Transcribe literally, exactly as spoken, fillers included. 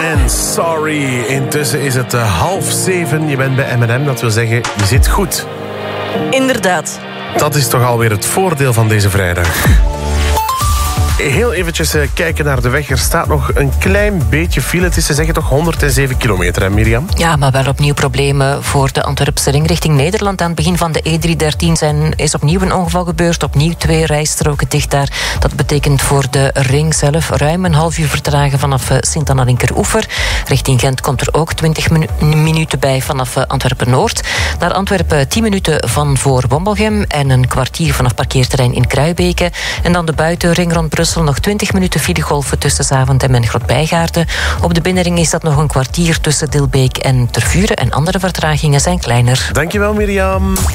En sorry, intussen is het uh, half zeven. Je bent bij M en M, dat wil zeggen, je zit goed. Inderdaad. Dat is toch alweer het voordeel van deze vrijdag. Heel eventjes uh, kijken naar de weg. Er staat nog een klein beetje file. Het is, ze zeggen toch honderdzeven kilometer, hè Mirjam? Ja, maar wel opnieuw problemen voor de Antwerpse ring richting Nederland. Aan het begin van de E driehonderddertien zijn, is opnieuw een ongeval gebeurd. Opnieuw twee rijstroken dicht daar. Dat betekent voor de ring zelf ruim een half uur vertragen vanaf uh, Sint-Anna-Linkeroever. Richting Gent komt er ook twintig minu- minuten bij vanaf uh, Antwerpen-Noord. Naar Antwerpen tien minuten van voor Wombelgem en een kwartier vanaf parkeerterrein in Kruibeke. En dan de buitenring rond Brussel. Nog twintig minuten filegolven tussen Zaventem en Grot-Bijgaarden. Op de binnenring is dat nog een kwartier tussen Dilbeek en Tervuren. En andere vertragingen zijn kleiner. Dankjewel, Mirjam.